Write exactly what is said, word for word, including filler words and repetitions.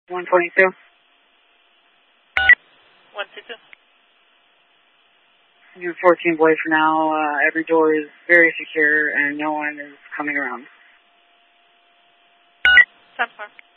one twenty-two. one two two. You're fourteen boy for now. Uh, every door is very secure and no one is coming around. ten four.